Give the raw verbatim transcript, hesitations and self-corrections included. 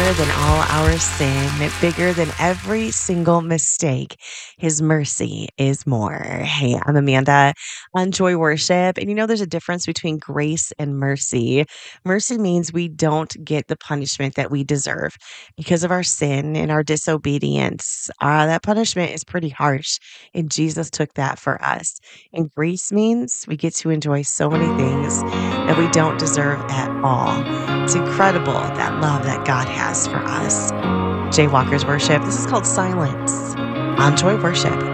than all our sin, bigger than every single mistake. His mercy is more. Hey, I'm Amanda on Joy Worship. And you know, there's a difference between grace and mercy. Mercy means we don't get the punishment that we deserve because of our sin and our disobedience. Uh, that punishment is pretty harsh, and Jesus took that for us. And grace means we get to enjoy so many things that we don't deserve at all. It's incredible, that love that God has for us. Jay Walker's Worship. This is called Silence on Joy Worship.